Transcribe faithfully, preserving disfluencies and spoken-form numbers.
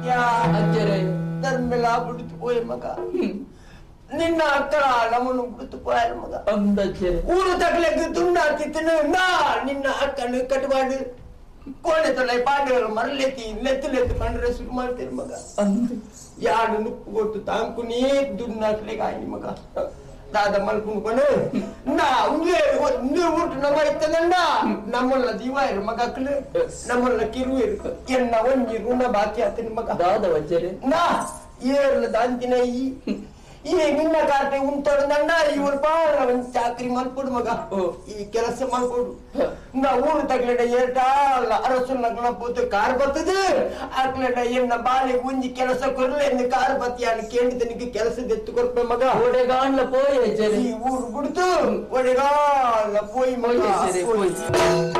ಯಾ ಅಜ್ಜರೇ ಧರ್ಮೆಲ್ಲ ಬಿಡ್ತು ಹೋಯ್ ಮಗ. ನಿನ್ನ ಅಕ್ಕಳ ನಮ್ಮನ್ನು ಬಿಡ್ತು ಹೋಯ ಮಗ. ಅಂದಜ್ಜರೇ ಊರು ತಗಲಿಕ್ಕೆ ತುಂಡ ತಿತ್ತನು ನಾ ನಿನ್ನ ಅಕ್ಕನ್ನು ಕಟ್ಬಾರ್ದು ಕೋಣೆ ತೊಲೆ ಪಾಂಡವರು ಮರಲೆತ್ತಿ ಲೆತ್ತು ಲೆತ್ತು ಕಂಡ್ರೆ ಶುರು ಮಾಡ್ತೀರಿ ಮಗ. ಅಂದು ಯಾರು ನುಪ್ಪು ಕೊಟ್ಟು ತಾಂಕು ನೀ ದುಡ್ಡು ಹಾಕ್ಲಿಕ್ಕೆ ಆಯ್ನಿ ಮಗ. ದಾದ ಮಲ್ಕೊಂಡ್ಕೊಂಡು ನಾ ಉಂಗೆ ಉಂಗೆ ಊಟ ನಮ್ಮ ಇತ್ತನಂಡ ನಮ್ಮಲ್ಲ ದೀವ ಇರು ಮಗ ಅಕ್ಕಳು ನಮ್ಮಲ್ಲ ಕಿರು ಇರು ಎನ್ನ ಒಂಜಿ ಋಣ ಬಾಕಿ ಆತನಿ ಮಗ. ದಾದ ಅಜ್ಜರೇ ನಾ ಏರ್ಲ ದಾಂತಿನ ಈ ಈ ನಿನ್ನ ಕಾರ್ಟೆ ಉಂಟೊಂದಣ್ಣ ಇವ್ರು ಬಾಳ ಒಂದ್ ಚಾಕ್ರಿ ಮಾಡ್ಕೊಡು ಮಗ. ಈ ಕೆಲಸ ಮಾಡ್ಕೊಡು ನಾ ಊರು ತಗ್ಲಡ ಏಟ ಅಲ್ಲ ಅರಸು ಲಗ್ನ ಪೂತು ಕಾರ್ ಬರ್ತದೆ ಆಕ್ಲಡ ಎನ್ನ ಬಾಳೆ ಗುಂಜಿ ಕೆಲಸ ಕೊರ್ಲೆ ಎಂದು ಕಾರ್ ಬತ್ತಿ ಅಲ್ಲಿ ಕೇಳಿದನಿಗೆ ಕೆಲಸದ ಎತ್ತು ಕೊಡ್ಪೆ ಮಗ. ಒಡೆಗಾಣ್ಲ ಪೋಯ್ ಅಜ್ಜರೇ ಈ ಊರು ಬಿಡ್ತು ಒಡೆಗಾಲ ಪೋಯ್ ಮಗ. ಪೋಯ್